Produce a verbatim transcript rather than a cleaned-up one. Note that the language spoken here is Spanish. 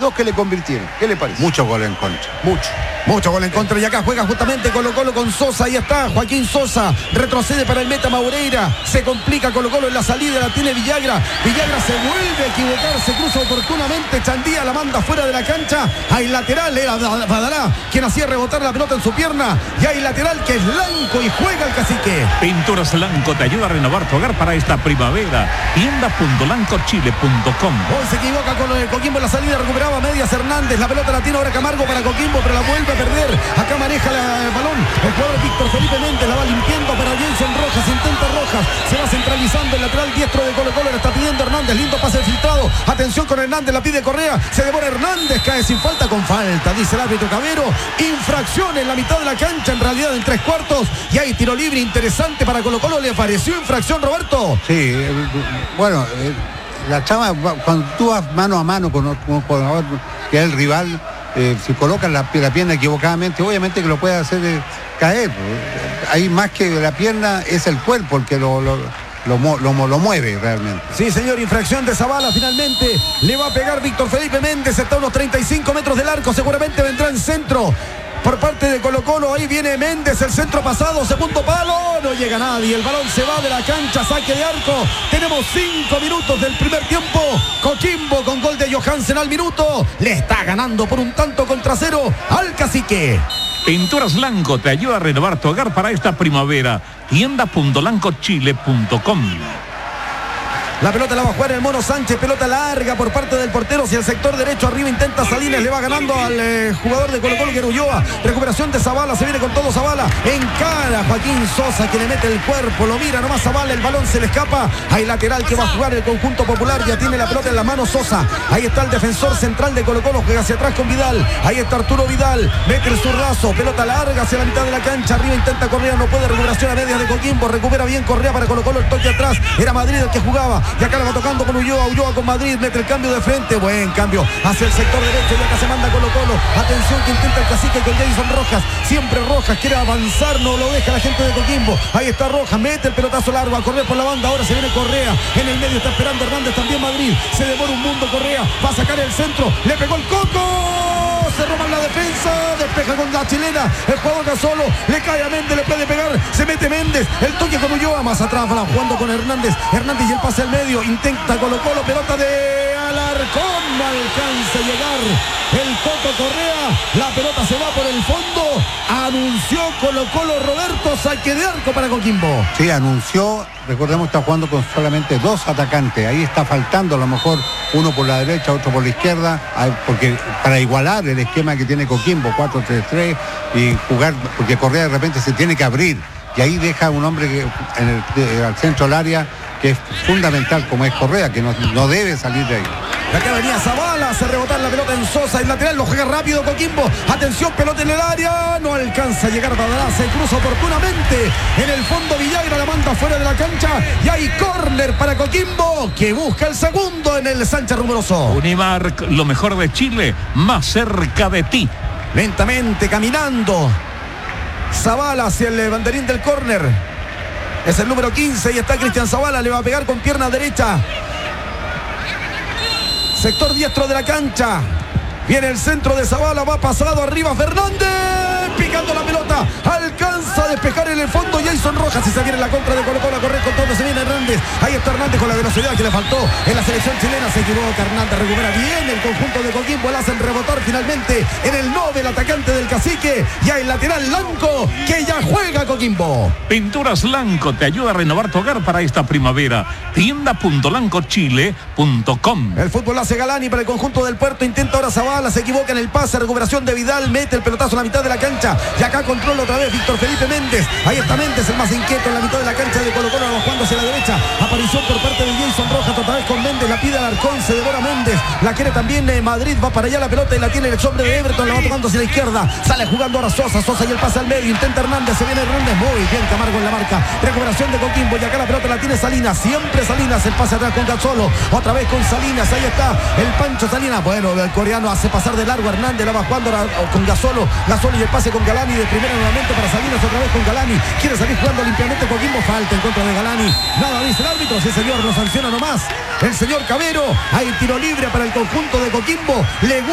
dos que le convirtieron. ¿Qué le parece? Mucho gol en contra. Mucho. Mucho gol en contra y acá juega justamente Colo Colo con Sosa. Ahí está Joaquín Sosa, retrocede para el meta Maureira, se complica Colo Colo en la salida, la tiene Villagra. Villagra se vuelve a equivocar, se cruza oportunamente, Chandía la manda fuera de la cancha. Hay lateral, era Badalá quien hacía rebotar la pelota en su pierna, y hay lateral que es Lanco y juega el Cacique. Pinturas Lanco te ayuda a renovar tu hogar para esta primavera. tienda punto lanco chile punto com. Hoy se equivoca con el Coquimbo en la salida, recuperaba medias Hernández, la pelota la tiene ahora Camargo para Coquimbo, pero la vuelve a perder. Acá maneja la, el balón el jugador Víctor Felipe Méndez, la va limpiando para Jason Rojas, intenta Rojas, se va centralizando el lateral diestro de Colo Colo, le está pidiendo Hernández, lindo pase filtrado, atención con Hernández, la pide Correa, se devora Hernández, cae sin falta, con falta, dice el árbitro Cabero, infracción en la mitad de la cancha, en realidad en tres cuartos, y hay tiro libre interesante para Colo Colo. ¿Le pareció infracción, Roberto? Sí, eh, bueno, eh, la chava, cuando tú vas mano a mano con un jugador que es el rival, Eh, si colocan la, la pierna equivocadamente, obviamente que lo puede hacer eh, caer. Ahí más que la pierna es el cuerpo el que lo, lo, lo, lo, lo mueve realmente. Sí, señor, infracción de Zavala finalmente. Le va a pegar Víctor Felipe Méndez, está a unos treinta y cinco metros del arco, seguramente vendrá en centro por parte de Colo Colo. Ahí viene Méndez, el centro pasado, segundo palo, no llega nadie, el balón se va de la cancha, saque de arco. Tenemos cinco minutos del primer tiempo. Coquimbo con gol de Johansen al minuto, le está ganando por un tanto contra cero al Cacique. Pinturas Lanco te ayuda a renovar tu hogar para esta primavera. tienda punto lanco chile punto com. La pelota la va a jugar el Mono Sánchez, pelota larga por parte del portero hacia el sector derecho, arriba intenta Salinas, le va ganando al eh, jugador de Colo Colo, que era Ulloa. Recuperación de Zavala, se viene con todo Zavala, encara a Joaquín Sosa, que le mete el cuerpo, lo mira nomás Zavala, el balón se le escapa. Hay lateral que va a jugar el conjunto popular, ya tiene la pelota en la mano Sosa. Ahí está el defensor central de Colo Colo, juega hacia atrás con Vidal, ahí está Arturo Vidal, mete el zurdazo, pelota larga hacia la mitad de la cancha, arriba intenta Correa, no puede, recuperación a medias de Coquimbo, recupera bien Correa para Colo Colo, el toque atrás, era Madrid el que jugaba, y acá la va tocando con Ulloa, Ulloa con Madrid, mete el cambio de frente, buen cambio hacia el sector derecho, y acá se manda Colo Colo, atención que intenta el Cacique con Jason Rojas, siempre Rojas quiere avanzar, no lo deja la gente de Coquimbo, ahí está Rojas, mete el pelotazo largo a Correa por la banda, ahora se viene Correa, en el medio está esperando Hernández, también Madrid, se devora un mundo Correa, va a sacar el centro, le pegó el coco, se roba la defensa, despeja con la chilena, el jugador Gasolo, le cae a Méndez, le puede pegar, se mete Méndez, el toque con Ulloa, más atrás, van jugando con Hernández, Hernández y el pase al medio, intenta Colo Colo, pelota de Alarcón, no alcanza a llegar el Coco Correa, la pelota se va por el fondo, anunció Colo Colo, Roberto, saque de arco para Coquimbo. Sí, anunció, recordemos está jugando con solamente dos atacantes, ahí está faltando a lo mejor uno por la derecha, otro por la izquierda, porque para igualar el esquema que tiene Coquimbo, cuatro tres tres, y jugar, porque Correa de repente se tiene que abrir, y ahí deja un hombre que en el, al centro del área, que es fundamental como es Correa, que no, no debe salir de ahí. Acá venía Zavala, hace rebotar la pelota en Sosa, el lateral lo juega rápido Coquimbo, atención, pelota en el área, no alcanza a llegar Badalá, se cruza oportunamente, en el fondo Villagra la manda fuera de la cancha, y hay córner para Coquimbo, que busca el segundo en el Sánchez Rumoroso. Unimark, lo mejor de Chile, más cerca de ti. Lentamente, caminando, Zavala hacia el banderín del córner, es el número quince, y está Cristian Zavala, le va a pegar con pierna derecha. Sector diestro de la cancha. Viene el centro de Zavala, va pasado arriba Fernández, picando la pelota, alcanza a despejar en el fondo Jason Rojas, y se viene la contra de Colo Colo a correr con todo, se viene Hernández, ahí está Hernández con la velocidad que le faltó en la selección chilena, se equivoca Hernández, recupera bien el conjunto de Coquimbo, le hacen rebotar finalmente en el nueve el atacante del Cacique, y hay lateral Lanco que ya juega Coquimbo. Pinturas Lanco te ayuda a renovar tu hogar para esta primavera. tienda punto lanco chile punto com. El fútbol hace Galani para el conjunto del Puerto, intenta ahora Zavala, se equivoca en el pase, recuperación de Vidal, mete el pelotazo en la mitad de la cancha, y acá controla otra vez Víctor Felipe Méndez, ahí está Méndez, el más inquieto en la mitad de la cancha de Colo Colo, jugando hacia la derecha, aparición por parte de Jason Rojas, otra vez con Méndez, la pide Alarcón, se devora Méndez, la quiere también eh, Madrid, va para allá la pelota y la tiene el ex hombre de Everton, la va tocando hacia la izquierda, sale jugando ahora Sosa, Sosa y el pase al medio, intenta Hernández, se viene Hernández, muy bien Camargo en la marca, recuperación de Coquimbo, y acá la pelota la tiene Salinas, siempre Salinas, el pase atrás con Gasolo, otra vez con Salinas, ahí está el Pancho Salinas, bueno, el coreano hace pasar de largo a Hernández, la va jugando ahora con Gasolo, Gasolo y el pase con Galani, de primera nuevamente para Salinas, otra vez con Galani, quiere salir jugando limpiamente Coquimbo, falta en contra de Galani, nada dice el árbitro, sí señor, lo sanciona nomás el señor Cabero, hay tiro libre para el conjunto de Coquimbo, le